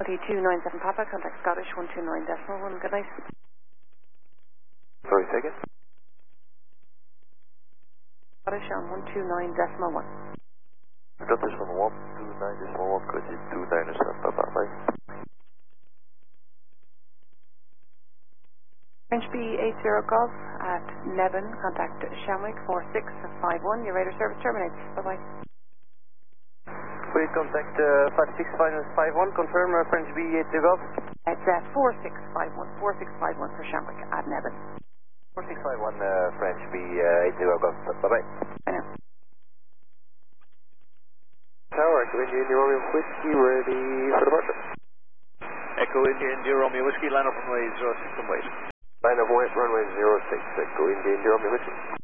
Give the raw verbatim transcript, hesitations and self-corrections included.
two nine seven Papa, contact Scottish one two nine decimal one, good night. Sorry, second. Scottish on one two nine decimal one. Scottish on one two nine decimal one, Scottish two nine seven Papa, bye. French B eight zero Golf at Nevin, contact Shamwick four six five one, your radar service terminates, bye bye. We contact uh, five six five one, confirm uh, French B eight zero Golf. It's uh, four six five one, four six five one for Shamwick at Nevin. four six five one uh, French B eight zero Golf, bye bye. I know. Tower, Echo India India Romeo Whiskey, ready for departure. Echo India India Romeo Whiskey, line up runway zero six and wait. Line up wait, runway zero six, Echo India India Romeo Whiskey.